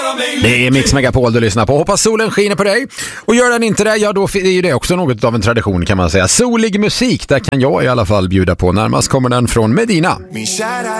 Det är Mix Megapol du lyssnar på. Hoppas solen skiner på dig. Och gör den inte det, ja då är ju det också något av en tradition kan man säga. Solig musik, där kan jag i alla fall bjuda på. Närmast kommer den från Medina.